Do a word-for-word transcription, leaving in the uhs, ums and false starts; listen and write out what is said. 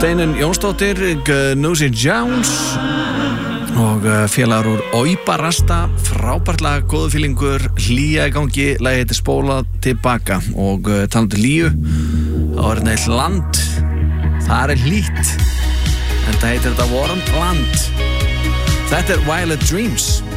Steinunn Jónsdóttir, Gnúsi Jones og félagar úr Óibarasta, frábært lag, góðu fílingur, hlýja í gangi, lagið heitir Spólað tilbaka og talandi hlýju, þá er þetta eitt land, það er hlýtt, en það heitir þetta Warm Land. Þetta er Violet Dreams.